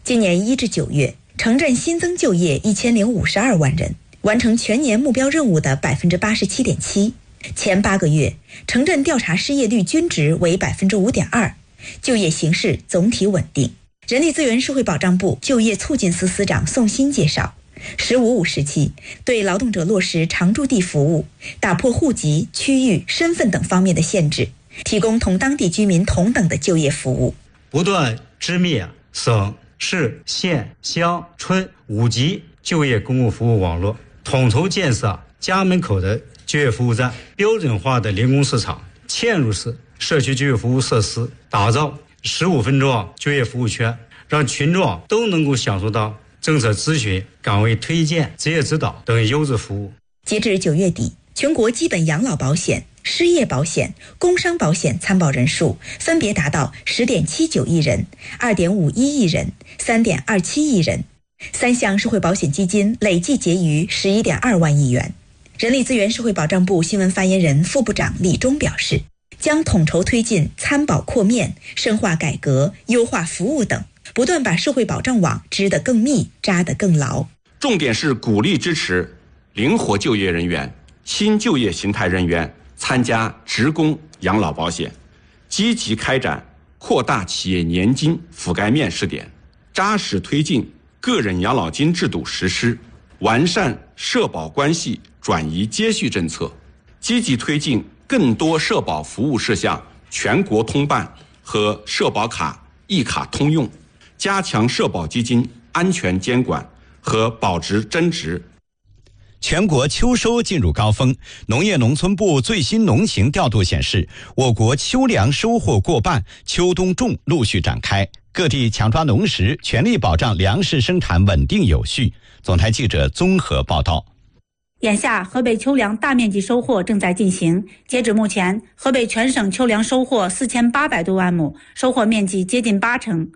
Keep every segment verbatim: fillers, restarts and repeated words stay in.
今年一至九月，城镇新增就业一千零五十二万人，完成全年目标任务的百分之八十七点七。前八个月，城镇调查失业率均值为百分之五点二，就业形势总体稳定。人力资源社会保障部就业促进司司长宋鑫介绍，十五五时期对劳动者落实常住地服务，打破户籍、区域、身份等方面的限制，提供同当地居民同等的就业服务， 不断织密省、市、县、乡、村五级就业公共服务网络，统筹建设家门口的就业服务站、标准化的零工市场、嵌入式社区就业服务设施，打造十五分钟就业服务圈，让群众都能够享受到政策咨询、岗位推荐、职业指导等优质服务。 截至九月底，全国基本养老保险、失业保险、工伤保险参保人数分别达到十点七九亿人、二点五一亿人、三点二七亿人，三项社会保险基金累计结余十一点二万亿元。人力资源社会保障部新闻发言人副部长李忠表示，将统筹推进参保扩面、深化改革、优化服务等，不断把社会保障网织得更密、扎得更牢。 重点是鼓励支持灵活就业人员、新就业形态人员参加职工养老保险，积极开展扩大企业年金覆盖面试点，扎实推进个人养老金制度实施，完善社保关系转移接续政策，积极推进更多社保服务事项全国通办和社保卡一卡通用，加强社保基金安全监管和保值增值。 全国秋收进入高峰，农业农村部最新农情调度显示，我国秋粮收获过半，秋冬种陆续展开，各地抢抓农时，全力保障粮食生产稳定有序。总台记者综合报道。 眼下，河北秋粮大面积收获正在进行。截止目前，河北全省秋粮收获四千八百多万亩，收获面积接近八成。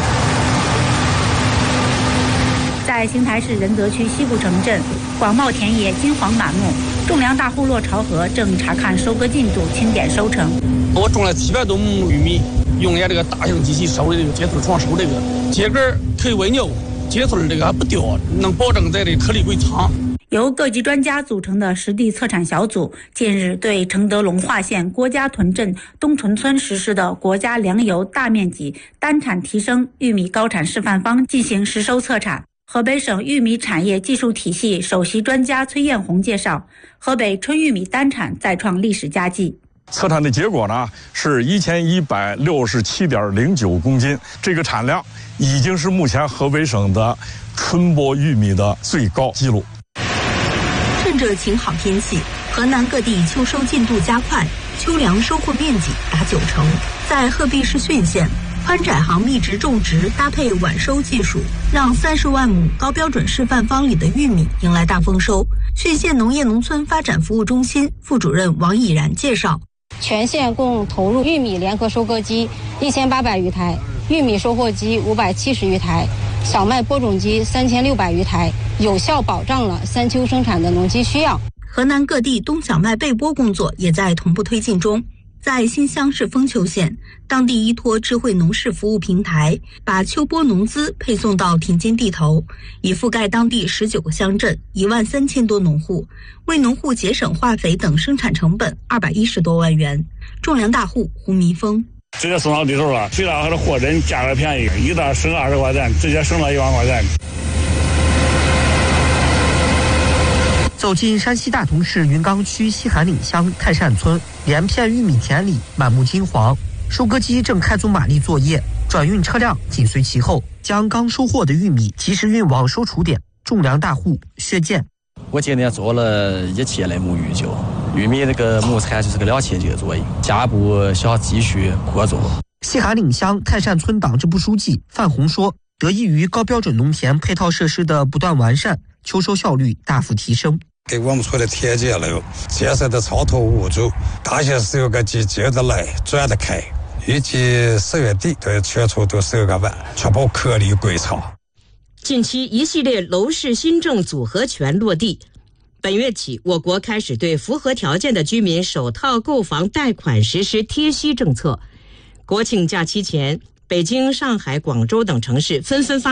在邢台市仁泽区西部城镇，广袤田野金黄满目，种粮大户骆朝河正查看收割进度，清点收成。 我种了七百多亩玉米，用俺这个大型机器收的这个秸秆床收这个秸秆可以喂牛，秸秆这个还不掉，能保证在这颗粒归仓。 由各级专家组成的实地测产小组近日对承德龙化县郭家屯镇东屯村实施的国家粮油大面积单产提升玉米高产示范方进行实收测产。河北省玉米产业技术体系首席专家崔艳红介绍，河北春玉米单产再创历史佳绩。 测产的结果呢是一千一百六十七点零九公斤，这个产量已经是目前河北省的春播玉米的最高纪录。 趁着晴好天气，河南各地秋收进度加快，秋粮收获面积达九成。在鹤壁市浚县，宽窄行密植种植搭配晚收技术，让三十万亩高标准示范方里的玉米迎来大丰收。浚县农业农村发展服务中心副主任王以然介绍， 全县共投入玉米联合收割机一千八百余台，玉米收获机五百七十余台，小麦播种机三千六百余台，有效保障了三秋生产的农机需要。 河南各地冬小麦备播工作也在同步推进中。在新乡市丰丘县，当地依托智慧农事服务平台，把秋播农资配送到田间地头，已覆盖当地十九个乡镇，一万三千多农户，为农户节省化肥等生产成本二百一十多万元。种粮大户胡民峰， 直接送到地头了，虽然还是货真价格便宜，一袋省二十块钱，直接省了一万块钱。 走进山西大同市云冈区西韩岭乡泰善村，连片玉米田里满目金黄，收割机正开足马力作业，转运车辆紧随其后，将刚收获的玉米及时运往收储点。种粮大户薛建， 我今天做了一千来亩玉酒，玉米那个亩产就是个两千斤左右，下一步想继续扩种。 西韩岭乡泰善村党支部书记范红说，得益于高标准农田配套设施的不断完善，秋收效率大幅提升。 给我们村的田间了建设的超脱物主，大些十六个季接着来转得开，预计十月底对全村都收割完，确保颗粒归仓。 近期一系列楼市新政组合拳落地，本月起，我国开始对符合条件的居民首套购房贷款实施贴息政策。国庆假期前，北京、上海、广州等城市纷纷发